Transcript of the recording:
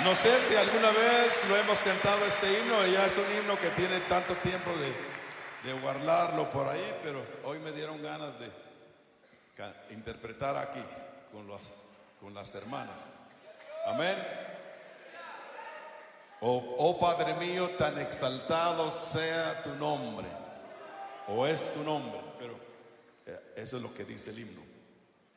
No sé si alguna vez lo hemos cantado este himno, ya es un himno que tiene tanto tiempo de guardarlo por ahí, pero hoy me dieron ganas de interpretar aquí con las hermanas. Amén. Oh Padre mío, tan exaltado sea tu nombre, o es tu nombre, pero eso es lo que dice el himno.